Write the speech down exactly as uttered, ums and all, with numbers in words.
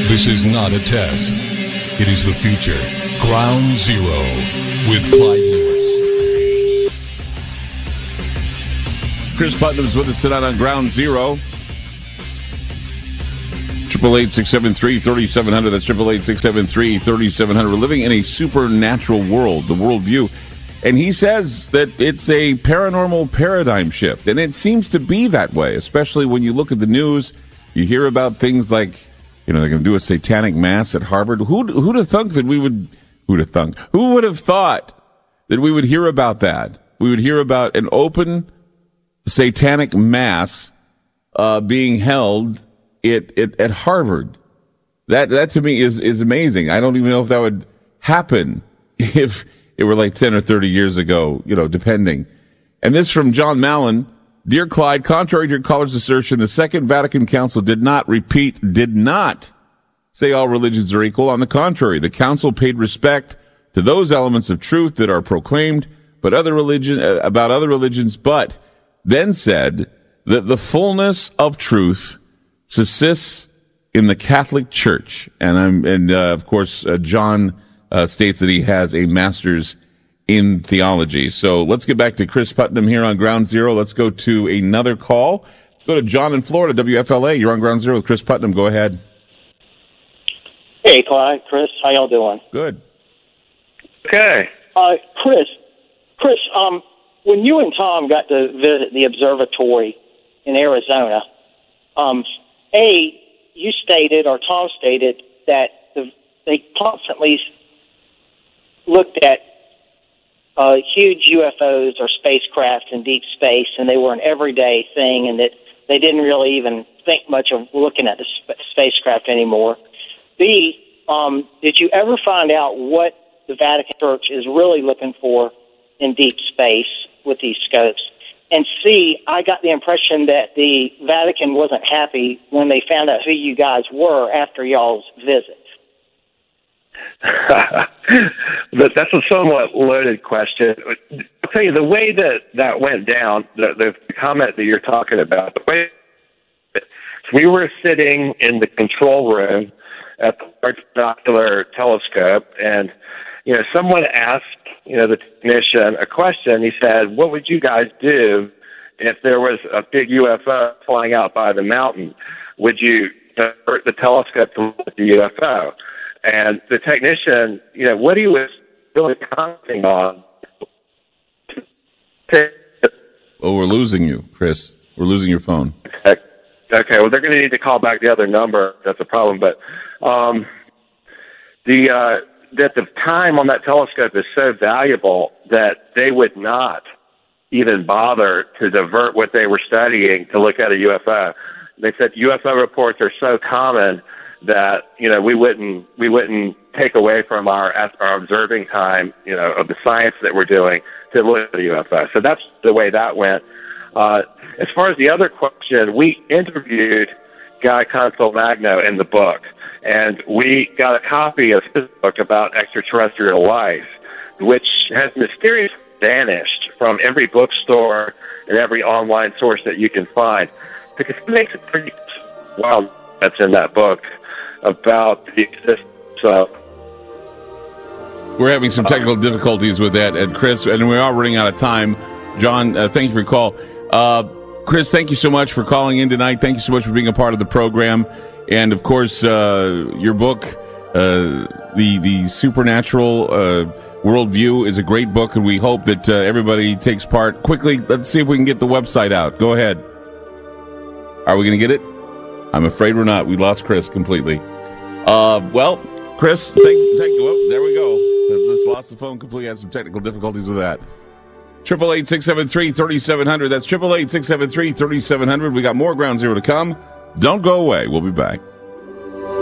This is not a test. It is the future. Ground Zero with Clyde Lewis. Chris Putnam is with us tonight on Ground Zero. Triple eight six seven three thirty seven hundred. That's triple eight six seven three thirty seven hundred. We're living in a supernatural world, the worldview, and he says that it's a paranormal paradigm shift, and it seems to be that way. Especially when you look at the news, you hear about things like, you know, they're going to do a satanic mass at Harvard. Who who'd have thunk that we would? Who'd have thunk? Who would have thought that we would hear about that? We would hear about an open satanic mass uh, being held It, it at Harvard. That that to me is is amazing. I don't even know if that would happen if it were like ten or thirty years ago, you know, depending. And this from John Mallon. Dear Clyde, contrary to your caller's assertion, the Second Vatican Council did not, repeat, did not say all religions are equal. On the contrary, the Council paid respect to those elements of truth that are proclaimed but other religion uh, about other religions, but then said that the fullness of truth subsists in the Catholic Church. And I'm, and uh, of course, uh, John uh, states that he has a master's in theology. So let's get back to Chris Putnam here on Ground Zero. Let's go to another call. Let's go to John in Florida, W F L A. You're on Ground Zero with Chris Putnam. Go ahead. Hey, Clyde, Chris, how y'all doing? Good. Okay. Uh, Chris, Chris, um, when you and Tom got to visit the observatory in Arizona, um, A, you stated, or Tom stated, that the, they constantly looked at uh, huge U F Os or spacecraft in deep space, and they were an everyday thing, and that they didn't really even think much of looking at the sp- spacecraft anymore. B, um, did you ever find out what the Vatican Church is really looking for in deep space with these scopes? And C, I got the impression that the Vatican wasn't happy when they found out who you guys were after y'all's visit. That's a somewhat loaded question. I'll tell you, the way that that went down, the, the comment that you're talking about, the way we were sitting in the control room at the Large Binocular Telescope, and you know, someone asked, you know, the technician a question. He said, "What would you guys do if there was a big U F O flying out by the mountain? Would you divert the telescope to look at the U F O?" And the technician, you know, what he was really commenting on. Oh, we're losing you, Chris. We're losing your phone. Okay, okay well, they're going to need to call back the other number. That's a problem. But um, the uh, that the time on that telescope is so valuable that they would not even bother to divert what they were studying to look at a U F O. They said U F O reports are so common that, you know, we wouldn't we wouldn't take away from our our observing time, you know, of the science that we're doing to look at the U F O. So that's the way that went. Uh, as far as the other question, we interviewed Guy Consolmagno in the book, and we got a copy of his book about extraterrestrial life, which has mysteriously vanished from every bookstore and every online source that you can find, because it makes it pretty wild that's in that book about the existence of. We're having some technical difficulties with that, and Chris, and we are running out of time. John, uh, thank you for your call. Uh, Chris, thank you so much for calling in tonight. Thank you so much for being a part of the program. And, of course, uh, your book, uh, the the Supernatural uh, Worldview, is a great book, and we hope that uh, everybody takes part. Quickly, let's see if we can get the website out. Go ahead. Are we going to get it? I'm afraid we're not. We lost Chris completely. Uh, well, Chris, thank, thank you. Oh, there we go. Just lost the phone completely. Had some technical difficulties with that. Triple eight six seven three thirty seven hundred. That's triple eight six seven three thirty seven hundred. We got more Ground Zero to come. Don't go away. We'll be back.